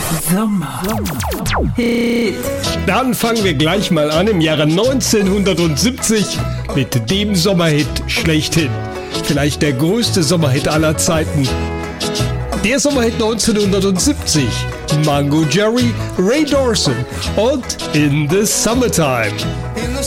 Sommerhit. Dann fangen wir gleich mal an im Jahre 1970 mit dem Sommerhit schlechthin. Vielleicht der größte Sommerhit aller Zeiten. Der Sommerhit 1970. Mango Jerry, Ray Dawson und In the Summertime.